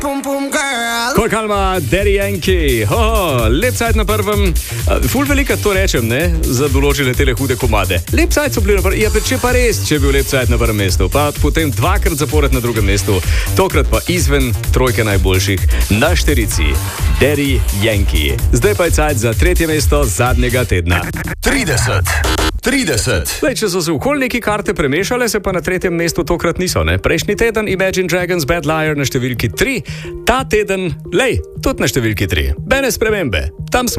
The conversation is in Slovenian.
Kol Kalma, Daddy Yankee, lep sajt na prvem, ful velika to rečem, ne, za določene tele hude komade. Lep sajt so bili na prvem, če pa res, če je bil lep sajt na prvem mestu, pa potem dvakrat zapored na drugem mestu, tokrat pa izven trojke najboljših, na štirici, Daddy Yankee. Zdaj pa je sajt za tretje mesto zadnjega tedna. 30. Zdaj, če so se okoli neki karte premešale, se pa na tretjem mestu tokrat niso, ne? Prejšnji teden Imagine Dragons Bad Liar na številki 3, ta teden, tudi na številki 3. Bene spremembe, tam smo.